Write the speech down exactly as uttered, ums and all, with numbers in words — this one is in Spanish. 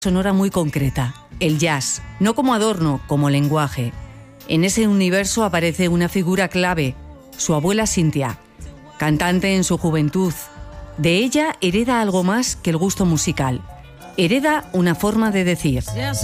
sonora muy concreta, el jazz, no como adorno, como lenguaje. En ese universo aparece una figura clave, su abuela Cynthia, cantante en su juventud. De ella hereda algo más que el gusto musical, hereda una forma de decir.